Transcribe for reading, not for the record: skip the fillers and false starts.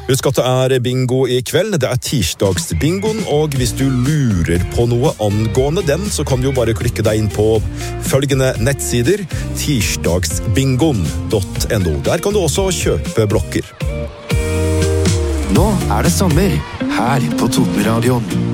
Husk at det bingo I kveld, det tirsdagsbingoen, og hvis du lurer på noe angående den, så kan du jo bare klikke deg inn på følgende nettsider, tirsdagsbingoen.no. Der kan du også kjøpe blokker. Nå det sommer, her på Totenradion.